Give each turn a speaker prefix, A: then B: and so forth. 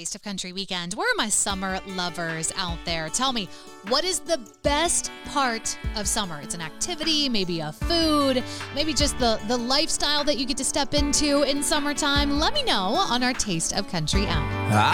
A: Taste of Country weekend. Where are my summer lovers out there? Tell me, what is the best part of summer? It's an activity, maybe a food, maybe just the lifestyle that you get to step into in summertime. Let me know on our Taste of Country app.